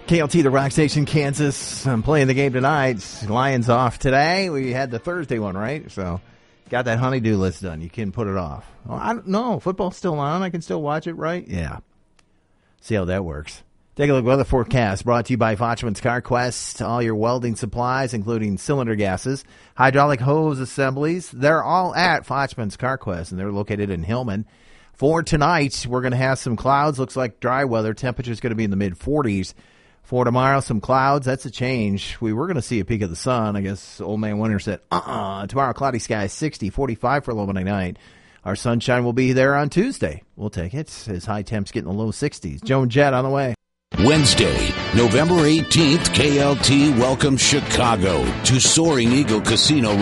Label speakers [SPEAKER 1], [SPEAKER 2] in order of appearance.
[SPEAKER 1] KLT, the Rock Station, Kansas. I'm playing the game tonight. Lions off today. We had the Thursday one, right? So got that honeydew list done. You can put it off. Well, I don't know. Football's still on. I can still watch it, right? Yeah. See how that works. Take a look at weather forecast brought to you by Fochman's Car Quest. All your welding supplies, including cylinder gases, hydraulic hose assemblies, they're all at Fochman's Car Quest, and they're located in Hillman. For tonight, we're going to have some clouds. Looks like dry weather. Temperature's going to be in the mid-40s. For tomorrow, some clouds. That's a change. We were going to see a peek of the sun. I guess Old Man Winter said, Tomorrow, cloudy skies, 60, 45 for a low night. Our sunshine will be there on Tuesday. We'll take it as high temps get in the low 60s. Joan Jett on the way.
[SPEAKER 2] Wednesday, November 18th, KLT welcomes Chicago to Soaring Eagle Casino